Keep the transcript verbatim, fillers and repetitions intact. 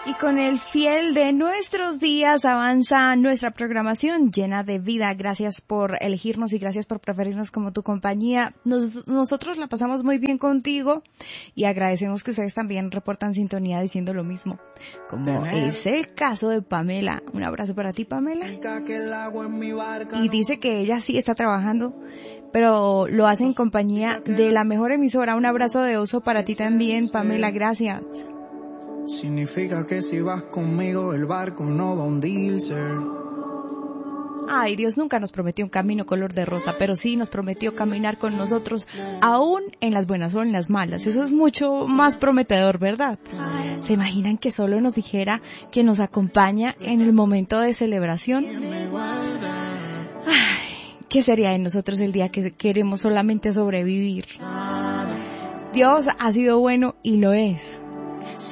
Y con el fiel de nuestros días avanza nuestra programación llena de vida. Gracias por elegirnos y gracias por preferirnos como tu compañía. Nos, nosotros la pasamos muy bien contigo y agradecemos que ustedes también reportan sintonía diciendo lo mismo, como es el caso de Pamela. Un abrazo para ti, Pamela. Y dice que ella sí está trabajando, pero lo hace en compañía de la mejor emisora. Un abrazo de oso para ti también, Pamela. Gracias. Significa que si vas conmigo el barco no va a hundirse. Ay, Dios nunca nos prometió un camino color de rosa, pero sí nos prometió caminar con nosotros, aún en las buenas o en las malas. Eso es mucho más prometedor, ¿verdad? ¿Se imaginan que solo nos dijera que nos acompaña en el momento de celebración? Ay, ¿qué sería de nosotros el día que queremos solamente sobrevivir? Dios ha sido bueno y lo es.